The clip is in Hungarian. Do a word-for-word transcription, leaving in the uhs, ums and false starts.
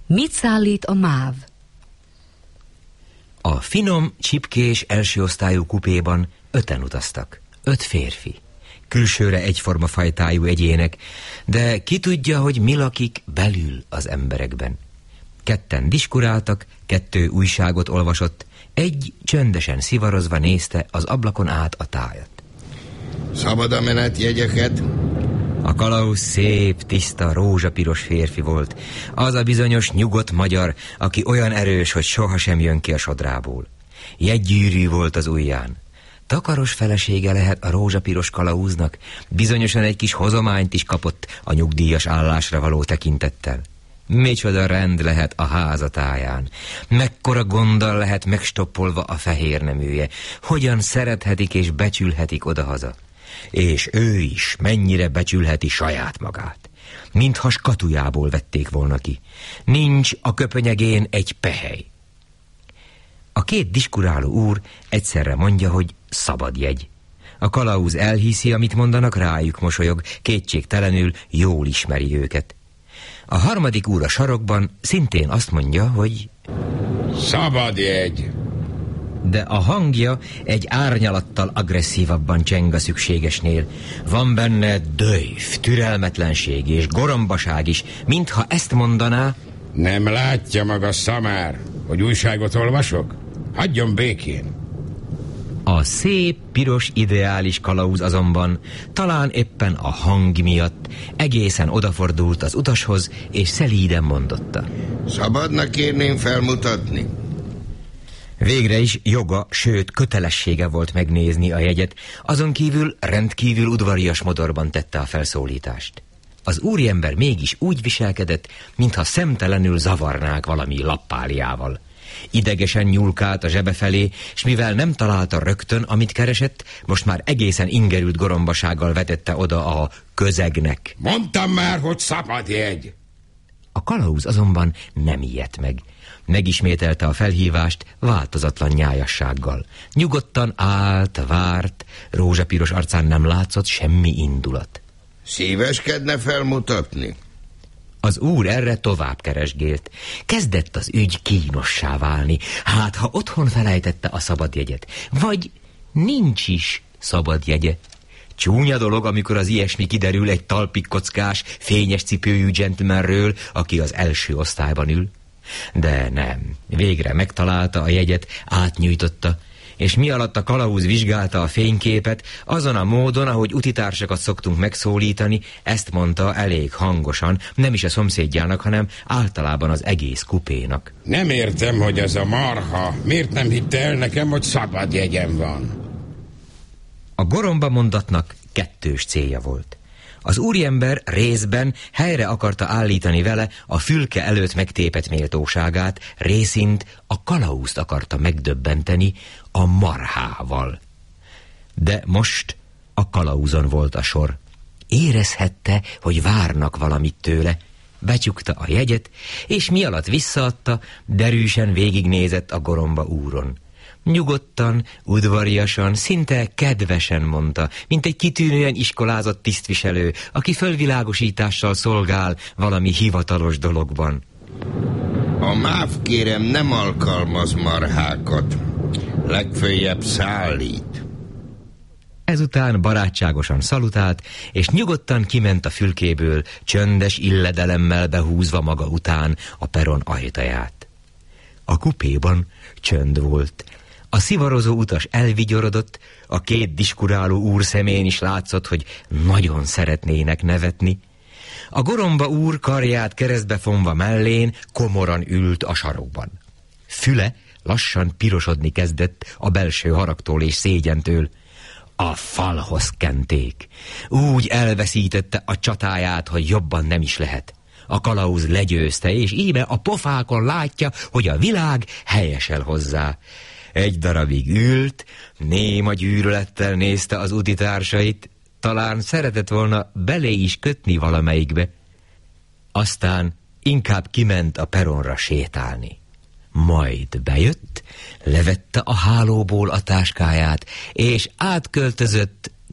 Mit szállít a MÁV? A finom, csipkés elsőosztályú kupéban öten utaztak. Öt férfi. Külsőre egyforma fajtájú egyének, de ki tudja, hogy mi lakik belül az emberekben. Ketten diskuráltak, kettő újságot olvasott, egy csöndesen szivarozva nézte az ablakon át a tájat. Szabad a menetjegyeket? A kalauz szép, tiszta, rózsapiros férfi volt. Az a bizonyos nyugodt magyar, aki olyan erős, hogy sohasem jön ki a sodrából. Jegygyűrű volt az ujján. Takaros felesége lehet a rózsapiros kalauznak, bizonyosan egy kis hozományt is kapott a nyugdíjas állásra való tekintettel. Micsoda rend lehet a házatáján, mekkora gonddal lehet megstoppolva a fehér neműje, hogyan szerethetik és becsülhetik odahaza. És ő is mennyire becsülheti saját magát, mintha skatujából vették volna ki. Nincs a köpönyegén egy pehely. A két diskuráló úr egyszerre mondja, hogy szabad jegy. A kalauz elhiszi, amit mondanak, rájuk mosolyog, kétségtelenül jól ismeri őket. A harmadik úr a sarokban szintén azt mondja, hogy szabad jegy. De a hangja egy árnyalattal agresszívabban cseng a szükségesnél. Van benne döjv, türelmetlenség és gorombaság is, mintha ezt mondaná. Nem látja maga szamár, hogy újságot olvasok? Hagyjon békén. A szép, piros, ideális kalauz azonban talán éppen a hang miatt egészen odafordult az utashoz, és szelíden mondotta. Szabadna kérném felmutatni? Végre is joga, sőt kötelessége volt megnézni a jegyet, azon kívül rendkívül udvarias modorban tette a felszólítást. Az úriember mégis úgy viselkedett, mintha szemtelenül zavarnák valami lappáliával. Idegesen nyúlkált a zsebe felé, s mivel nem találta rögtön, amit keresett, most már egészen ingerült gorombasággal vetette oda a közegnek. Mondtam már, hogy szabad jegy! A kalauz azonban nem ijedt meg. Megismételte a felhívást változatlan nyájassággal. Nyugodtan állt, várt, rózsapiros arcán nem látszott semmi indulat. Szíveskedne felmutatni? Az úr erre tovább keresgélt. Kezdett az ügy kínossá válni. Hát, ha otthon felejtette a szabadjegyet, vagy nincs is szabadjegye. Csúnya dolog, amikor az ilyesmi kiderül egy talpikkockás, fényes cipőjű gentlemanről, aki az első osztályban ül. De nem, végre megtalálta a jegyet, átnyújtotta, és mi alatt a kalauz vizsgálta a fényképet, azon a módon, ahogy utitársakat szoktunk megszólítani, ezt mondta elég hangosan, nem is a szomszédjának, hanem általában az egész kupénak. Nem értem, hogy ez a marha miért nem hitte el nekem, hogy szabad jegyem van. A goromba mondatnak kettős célja volt. Az úriember részben helyre akarta állítani vele a fülke előtt megtépett méltóságát, részint a kalauzt akarta megdöbbenteni a marhával. De most a kalauzon volt a sor. Érezhette, hogy várnak valamit tőle. Becsukta a jegyet, és mi alatt visszaadta, derűsen végignézett a goromba úron. Nyugodtan, udvariasan, szinte kedvesen mondta, mint egy kitűnően iskolázott tisztviselő, aki fölvilágosítással szolgál valami hivatalos dologban. A MÁV, kérem, nem alkalmaz marhákat, legföljebb szállít. Ezután barátságosan szalutált, és nyugodtan kiment a fülkéből, csöndes illedelemmel behúzva maga után a peron ajtaját. A kupéban csönd volt. A szivarozó utas elvigyorodott, a két diskuráló úr szemén is látszott, hogy nagyon szeretnének nevetni. A goromba úr karját keresztbe fonva mellén komoran ült a sarokban. Füle lassan pirosodni kezdett a belső haragtól és szégyentől. A falhoz kenték. Úgy elveszítette a csatáját, hogy jobban nem is lehet. A kalauz legyőzte, és íme a pofákon látja, hogy a világ helyesel hozzá. Egy darabig ült, néma gyűlölettel nézte az utitársait, talán szeretett volna belé is kötni valamelyikbe. Aztán inkább kiment a peronra sétálni. Majd bejött, levette a hálóból a táskáját, és átköltözött